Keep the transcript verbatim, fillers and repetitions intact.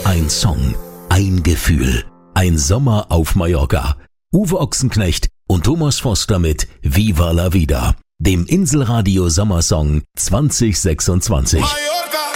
Ein Song, ein Gefühl, ein Sommer auf Mallorca. Uwe Ochsenknecht und Thomas Foster mit Viva la Vida, dem Inselradio Sommersong zwanzig sechsundzwanzig.